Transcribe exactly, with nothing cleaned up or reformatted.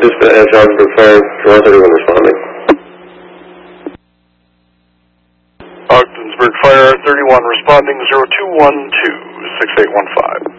Dispatch, Augsburg Fire, July thirty-one responding. Ogdensburg Fire thirty-one responding, zero two one two, six eight one five.